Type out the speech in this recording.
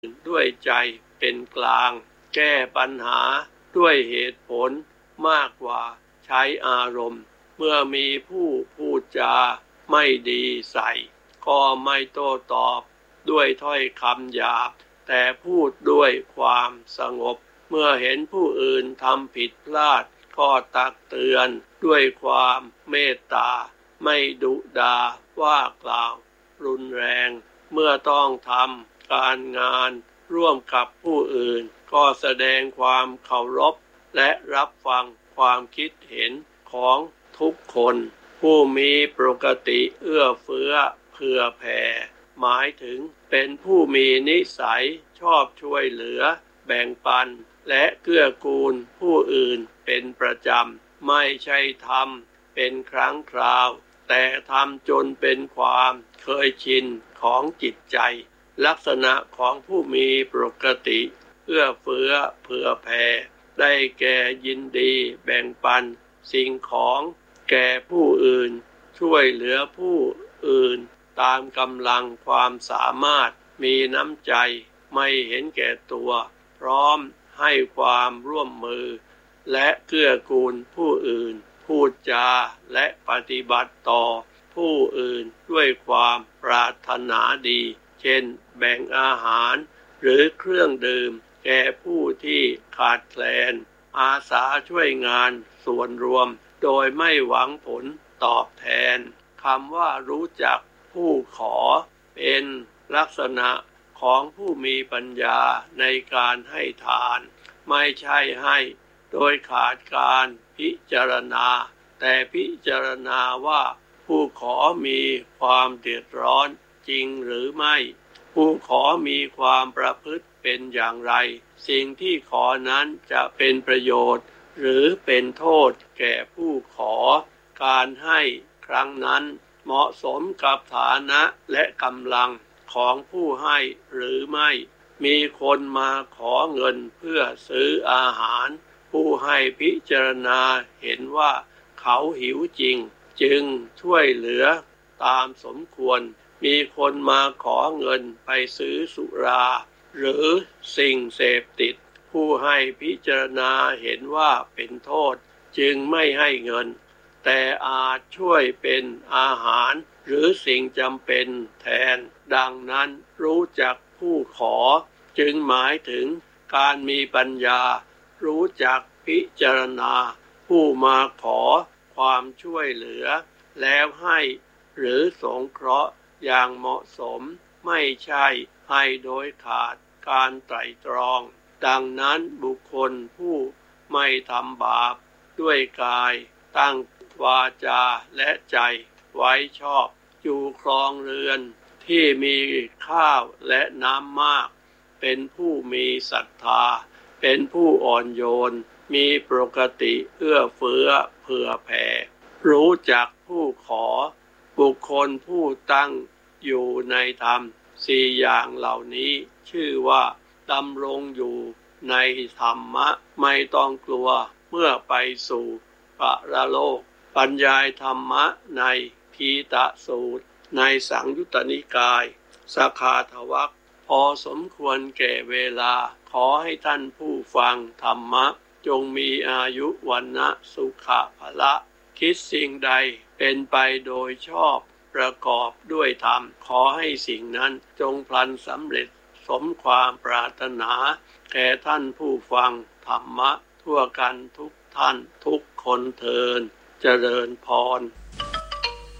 ด้วยใจเป็นกลางแก้ปัญหาด้วยเหตุผลมากกว่าใช้อารมณ์เมื่อมีผู้พูดจาไม่ดีใส่ก็ไม่โต้ตอบด้วยถ้อยคำหยาบแต่พูดด้วยความสงบเมื่อเห็นผู้อื่นทำผิดพลาดก็ตักเตือนด้วยความเมตตาไม่ดุดาว่ากล่าวรุนแรงเมื่อต้องทำการงานร่วมกับผู้อื่นก็แสดงความเคารพและรับฟังความคิดเห็นของทุกคนผู้มีปกติเอื้อเฟื้อเผื่อแผ่หมายถึงเป็นผู้มีนิสัยชอบช่วยเหลือแบ่งปันและเกื้อกูลผู้อื่นเป็นประจำไม่ใช่ทำเป็นครั้งคราวแต่ทำจนเป็นความเคยชินของจิตใจลักษณะของผู้มีปกติเอื้อเฟื้อเผื่อแผ่ได้แก่ยินดีแบ่งปันสิ่งของแก่ผู้อื่นช่วยเหลือผู้อื่นตามกำลังความสามารถมีน้ำใจไม่เห็นแก่ตัวพร้อมให้ความร่วมมือและเกื้อกูลผู้อื่นพูดจาและปฏิบัติต่อผู้อื่นด้วยความปรารถนาดีเช่นแบ่งอาหารหรือเครื่องดื่มแก่ผู้ที่ขาดแคลนอาสาช่วยงานส่วนรวมโดยไม่หวังผลตอบแทนคำว่ารู้จักผู้ขอเป็นลักษณะของผู้มีปัญญาในการให้ทานไม่ใช่ให้โดยขาดการพิจารณาแต่พิจารณาว่าผู้ขอมีความเดือดร้อนจริงหรือไม่ผู้ขอมีความประพฤติเป็นอย่างไรสิ่งที่ขอนั้นจะเป็นประโยชน์หรือเป็นโทษแก่ผู้ขอการให้ครั้งนั้นเหมาะสมกับฐานะและกำลังของผู้ให้หรือไม่มีคนมาขอเงินเพื่อซื้ออาหารผู้ให้พิจารณาเห็นว่าเขาหิวจริงจึงช่วยเหลือตามสมควรมีคนมาขอเงินไปซื้อสุราหรือสิ่งเสพติดผู้ให้พิจารณาเห็นว่าเป็นโทษจึงไม่ให้เงินแต่อาจช่วยเป็นอาหารหรือสิ่งจำเป็นแทนดังนั้นรู้จักผู้ขอจึงหมายถึงการมีปัญญารู้จักพิจารณาผู้มาขอความช่วยเหลือแล้วให้หรือสงเคราะห์อย่างเหมาะสมไม่ใช่ให้โดยขาดการไตร่ตรองดังนั้นบุคคลผู้ไม่ทำบาปด้วยกายตั้งวาจาและใจไว้ชอบอยู่ครองเรือนที่มีข้าวและน้ำมากเป็นผู้มีศรัทธาเป็นผู้อ่อนโยนมีปกติเอื้อเฟื้อเผื่อแผ่รู้จักผู้ขอบุคคลผู้ตั้งอยู่ในธรรมสี่อย่างเหล่านี้ชื่อว่าดำรงอยู่ในธรรมะไม่ต้องกลัวเมื่อไปสู่ปรโลกบรรยายธรรมะในทีตสูตรในสังยุตตนิกายสคาทวรรคพอสมควรแก่เวลาขอให้ท่านผู้ฟังธรรมะจงมีอายุวันนะสุขะภละคิดสิ่งใดเป็นไปโดยชอบประกอบด้วยธรรมขอให้สิ่งนั้นจงพลันสำเร็จสมความปรารถนาแก่ท่านผู้ฟังธรรมะทั่วกันทุกท่านทุกคนเทอญเจริญพร